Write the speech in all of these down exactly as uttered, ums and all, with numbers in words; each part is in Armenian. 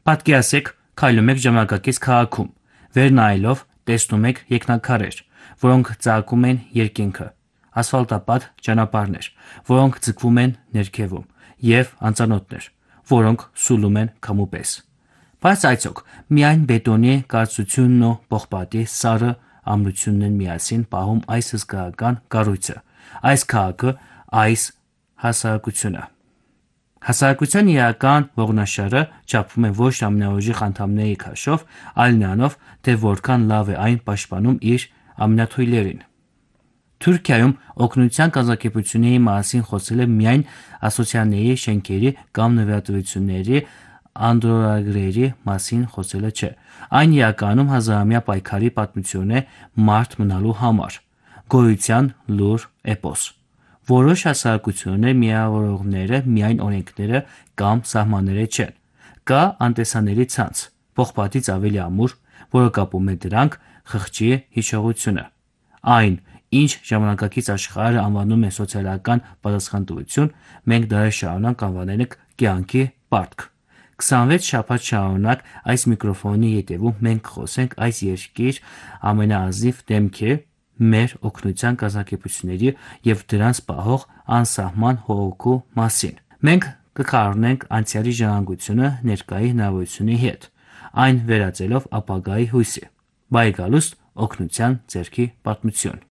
Պատկերացեք, քայլում եք ժամանակակից քաղաքում, վեր նայելով տեսնում եք երկնաքարեր, որոնք ծաղկում են երկինքը, ասֆալտապատ ճանապարհներ, որոնք ձգվում են ներքևում, և անծանոթներ, որոնք սուլում են քամու պես։ Բայց այցոք միայն բետոնի կարծությունն ու պողպատի սառը ամրությունն են միասին պահում այս հսկայական կառույցը, այս քաղաքը, այս հասարակությունը։ Հասարակության իրական ողնաշարը չափվում է ոչ ամենաուժեղ անդամների քաշով, այլ նրանով, թե որքան լավ է այն պաշտպանում իր ամենաթույլերին։ Թուրքիայում օգնության կազմակերպությունների մասին խոսելը միայն ասոցիացիաների շենքերի կամ նվիրատվությունների անդրօրագրերի մասին խոսելը չէ։ Այն իրականում հազարամյա պայքարի պատմություն է մարդ մնալու համար, գոյության լուր էպոս։ Որոշ հասարակություններ միավորողները միայն օրենքները կամ սահմանները չեն։ Կա անտեսանելի ցանց, պողպատից ավելի ամուր, որը կապում է դրանք խղճի հիշողությունը։ Այն, ինչ ժամանակակից աշխարհը անվանում է սոցիալական պատասխանատվություն, մենք դարեր շարունակ անվանել ենք կյանքի պարտք։ քսանվեց շաբաթ շարունակ այս միկրոֆոնի ետևում մենք կխոսենք այս երկիր ամենաազնիվ դեմքի, մեր օգնության կազմակերպությունների և դրանց պահող անսահման հոգու մասին։ Մենք կխառնենք անցյալի ժառանգությունը ներկայի հնարավորությունների հետ, այն վերածելով ապագայի հույսի։ Բարեկալուստ օգնության ձեռքի պատմություն։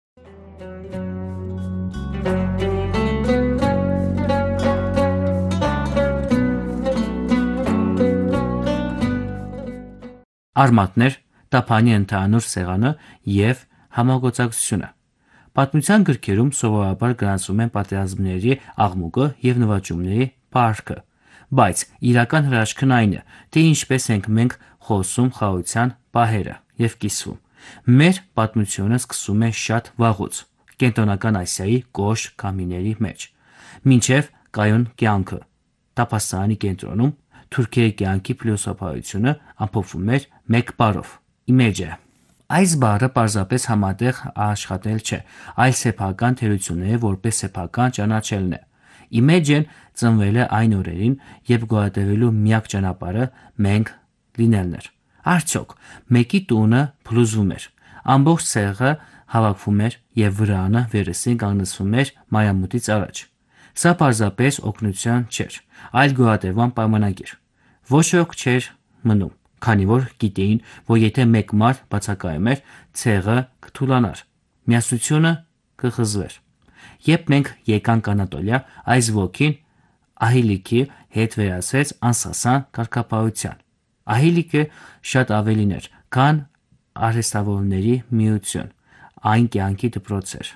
Արմատներ, տափանի ընդհանուր սեղանը և համագործակցությունը։ Պատմության գրքերում սովորաբար գրանցվում են պատերազմների աղմուկը և նվաճումների փառքը, բայց իրական հրաշքն այն է, թե ինչպես ենք մենք խոսում խաղաղության պահերը և կիսվում։ Մեր պատմությունը սկսվում է շատ վաղուց՝ Կենտրոնական Ասիայի կոշտ քամիների մեջ, մինչև կայուն կյանքը։ Տափաստանի կենտրոնում թուրքերի կյանքի փիլիսոփայությունը ամփոփվում էր մեկ բառով՝ իմեջը։ Այս բառը պարզապես համատեղ աշխատել չէ, այլ սեփական թերությունները որպես սեփական ճանաչելն է։ Իմեջեն ծնվել է այն օրերին, երբ գոյատևելու միակ ճանապարհը մենք լինելն էր։ Արդյոք մեկի տունը փլուզվում էր, ամբողջ ցեղը հավաքվում էր և վրանը վերստին կանգնեցվում էր մայրամուտից առաջ։ Սա պարզապես օգնություն չէր, այլ գոյատևման պայմանագիր։ Ոչ ոք չէր մնում, քանի որ գիտեին, որ եթե մեկ մարդ բացակայում էր, ցեղը կթուլանար, միասնությունը կխզվեր։ Երբ մենք եկանք Անատոլիա, այս ոգին Ահիլիկի հետ վերածվեց անսասան կարգապահության։ Ահիլիկը շատ ավելին էր, քան արհեստավորների միություն, այն կյանքի դպրոց էր։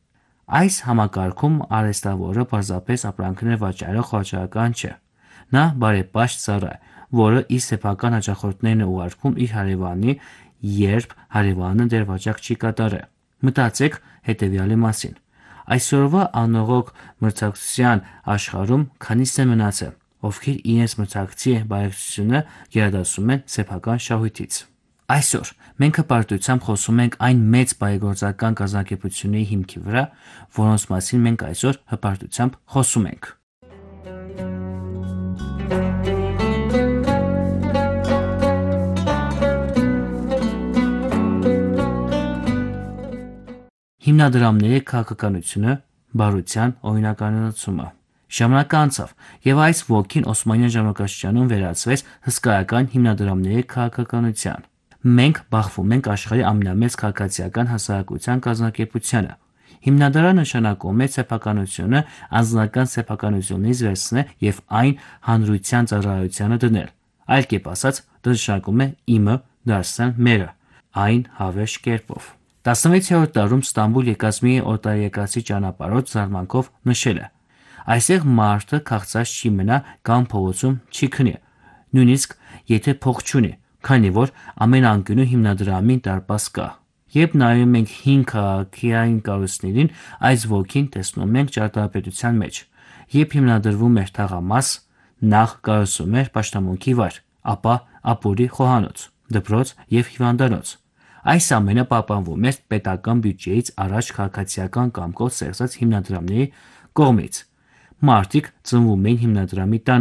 Այս համակարգում արհեստավորը պարզապես ապրանքներ վաճառող վաճառական չէ։ Նա բարեպաշտ ծառա է, որը իր սեփական հաճախորդներն է ուղարկում իր հարևանի, երբ հարևանը դեռ վաճառք չի կատարել։ Մտածեք հետևյալի մասին. այսօրվա անողոք մրցակցության աշխարհում քանիսն են մնացել, ովքեր իրենց մրցակցի բարեկցությունը գերադասում են սեփական շահույթից։ Այսօր մենք հպարտությամբ խոսում ենք այն մեծ բարեգործական կազմակերպությունների հիմքի վրա, որոնց մասին մենք այսօր հպարտությամբ խոսում ենք։ Հիմնադրամների քաղաքականությունը, բարության օրինականացումը։ Ժամանակը անցավ, և այս ոգին Օսմանյան ժամանակաշրջանում վերածվեց հսկայական հիմնադրամների քաղաքականության։ Մենք բախվում ենք աշխարհի ամենամեծ քաղաքացիական հասարակության կազմակերպությանը։ Հիմնադրամը նշանակում է սեփականությունը անձնական սեփականությունից վերցնել և այն հանրության ծառայությանը դնել։ Այլ կերպ ասած, դա նշանակում է իմը դարձնել մերը, այն հավերժ կերպով։ տասնվեցերորդ դարում Ստամբուլ եկած մի օտարերկրացի ճանապարհորդ զարմանքով նշել է. «Այստեղ մարդը քաղցած չի մնա կամ փողոցում չի քնի, նույնիսկ եթե փող չունի, քանի որ ամեն անկյունում հիմնադրամի դարպաս կա»։ Երբ նայում ենք հին քաղաքային կառույցներին, այս ոգին տեսնում ենք ճարտարապետության մեջ։ Երբ հիմնադրվում էր թաղամաս, նախ կառուցվում էր պաշտամունքի վայր, ապա ապուրի խոհանոց, դպրոց և հիվանդանոց։ Այս ամենը պահպանվում էր պետական բյուջեից առաջ քաղաքացիական կամքով ստեղծված հիմնադրամների կողմից։ Մարդիկ ծնվում էին հիմնադրամի տանը,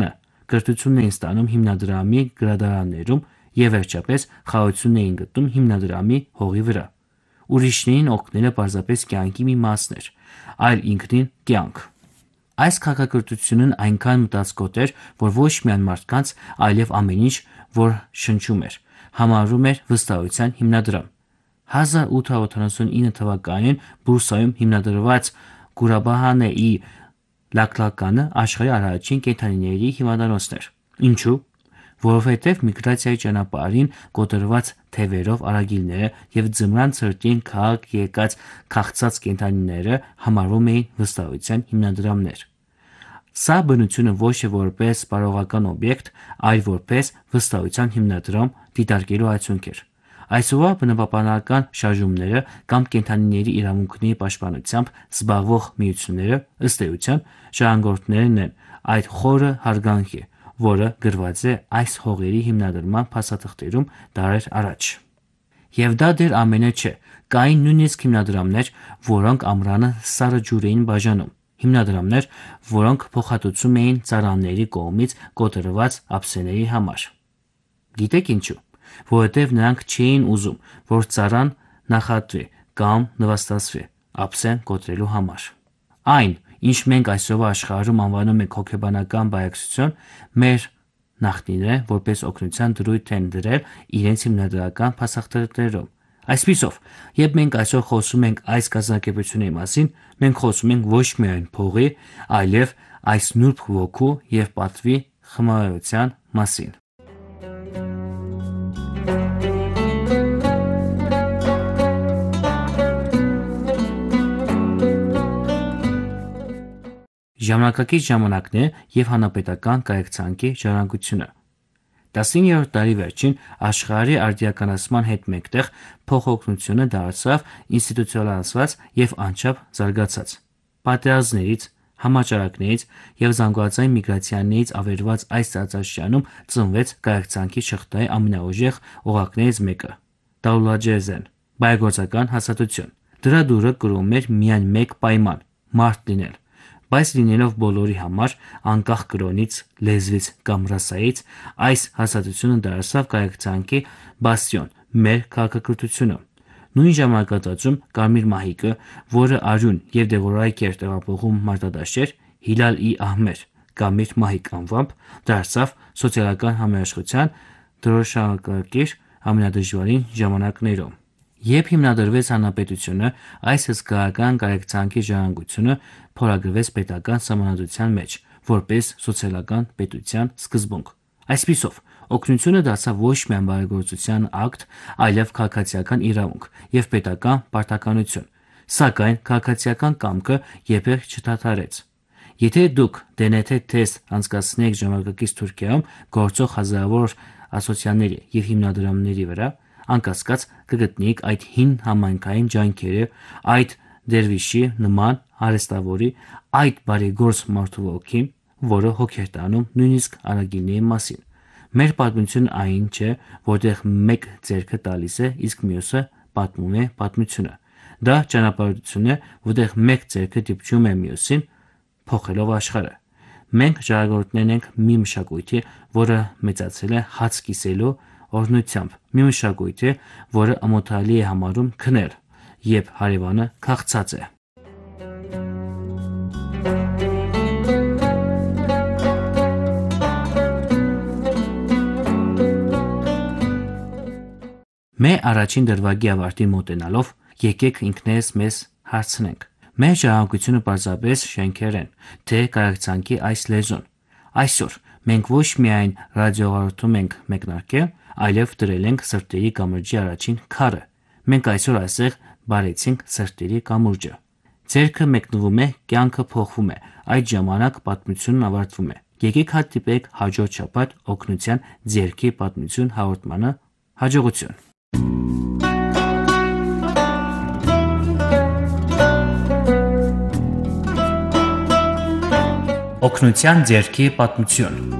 կրթությունն էին ստանում հիմնադրամի գրադարաններում և վերջապես խաղաղություն էին գտնում հիմնադրամի հողի վրա։ Ուրիշներին օգնելը պարզապես կյանքի մի մասն էր, այլ ինքնին կյանք։ Այս քաղաքակրթությունն այնքան մտածկոտ էր, որ ոչ միայն մարդկանց, այլև ամեն ինչ, որ շնչում էր, համարվում էր վստահության հիմնադրամ։ հազար ութ հարյուր ութանասունինը թվականին Բուրսայում հիմնադրված Գուրաբահանեի լաքլականը աշխարհի առաջին կենդանիների հիվանդանոցն էր։ Ինչու՞։ Որովհետև միգրացիայի ճանապարհին կոտրված թևերով արագիլները և ձմռան ցրտին քաղաք եկած քաղցած կենդանիները համարվում էին վստահության հիմնադրամներ։ Սա բնությունը ոչ թե որպես բարոյական օբյեկտ, այլ որպես վստահության հիմնադրամ դիտարկելու արդյունք էր։ Այսօրվա բնապահպանական շարժումները կամ կենդանիների իրավունքների պաշտպանությամբ զբաղվող միությունները, ըստ էության, ժառանգորդներն են այդ խորը հարգանքի, որը գրված է այս հողերի հիմնադրման փաստաթղթերում դարեր առաջ։ Եվ դա դեռ ամենը չէ, կային նույնիսկ հիմնադրամներ, որոնք ամռանը սառը ջուր էին բաժանում, հիմնադրամներ, որոնք փոխհատուցում էին ծառաների կողմից կոտրված ափսեների համար։ Գիտեք ինչու։ Որովհետև նրանք չէին ուզում, որ ծառան նախատվի կամ նվաստացվի ափսեն կոտրելու համար։ Այն, ինչ մենք այսօրվա աշխարհում անվանում ենք հոգեբանական բայակցություն, մեր նախնիները որպես օգնության դրույթ են դրել իրենց հիմնադրական փաստաթղթերում։ Այսպիսով, երբ մենք այսօր խոսում ենք այս կազմակերպությունների մասին, մենք խոսում ենք ոչ միայն փողի, այլև այս նուրբ ոգու և պատվի խմարության մասին։ Ժամանակակից ժամանակներ և հանրապետական կարեկցանքի ժառանգությունը։ տասնիններորդ դարի վերջին աշխարհի արդիականացման հետ մեկտեղ փոխօգնությունը դարձավ ինստիտուցիոնալიზված և անչափ զարգացած։ Պատերազմներից, համաճարակներից և զանգվածային միգրացիաներից ավերված այս տարածաշրջանում ծնվեց կարեկցանքի շղթայի ամենաուժեղ օղակներից մեկը՝ Դարուլաջեզեն, բարեգործական հաստատություն։ Դրա դուռը կրում էր միայն մեկ պայման՝ մարդ լինել։ Բայց լինելով բոլորի համար, անկախ կրոնից, լեզվից կամ ռասայից, այս հաստատությունը դարձավ կարեկցանքի բաստիոն մեր քաղաքակրթությունում։ Նույն ժամանակահատվածում Կարմիր մահիկը, որը արյուն և դեղորայք էր տեղափոխում մարտադաշտեր, Հիլալ ի Ահմեր (Կարմիր մահիկ) անվամբ, դարձավ սոցիալական համերաշխության դրոշակակիր ամենադժվարին ժամանակներում։ Երբ հիմնադրվեց հանրապետությունը, այս հսկայական կարեկցանքի ժառանգությունը փորագրվեց պետական սահմանադրության մեջ, որպես սոցիալական պետության սկզբունք։ Այսպիսով, օգնությունը դարձավ ոչ միայն բարեգործության ակտ, այլև քաղաքացիական իրավունք և պետական պարտականություն, սակայն քաղաքացիական կամքը երբեք չդադարեց։ Եթե դուք դե են թե թեստ անցկացնեիք ժամանակակից Թուրքիայում գործող հազարավոր ասոցիացիաների և հիմնադրամների վրա, անկասկած կգտնեիք այդ հին համայնքային ջանքերը, այդ դերվիշի նման արհեստավորի, այդ բարեգործ մարդու ոգին, որը հոգ էր տանում նույնիսկ արագիլների մասին։ Մեր պատմությունն այն չէ, որտեղ մեկ ձեռքը տալիս է, իսկ մյուսը պատմում է պատմությունը։ Դա ճանապարհորդություն է, որտեղ մեկ ձեռքը դիպչում է մյուսին, փոխելով աշխարհը։ Մենք ժառանգորդներ ենք մի մշակույթի, որը մեծացել է հաց կիսելու օրհնությամբ, մի մշակույթի, որը ամոթալի է համարում քնել, երբ հարևանը քաղցած է։ Մեր առաջին դրվագի ավարտին մոտենալով, եկեք ինքներս մեզ հարցնենք. մեր ժառանգությունը պարզապես շենքեր են, թե կարեկցանքի այս լեզուն։ Այսօր մենք ոչ միայն ռադիոհաղորդում ենք մեկնարկել, այլև դրել ենք սրտերի կամրջի առաջին քարը։ Մենք այսօր այստեղ բարեցինք սրտերի կամուրջը։ Ձեռքը մեկնվում է, կյանքը փոխվում է, այդ ժամանակ պատմությունն ավարտվում է։ Եկեք հանդիպենք հաջորդ շաբաթ օգնության ձեռքի պատմություն հաղորդմանը։ Հաջողություն։ Օգնության ձեռքի պատմություն։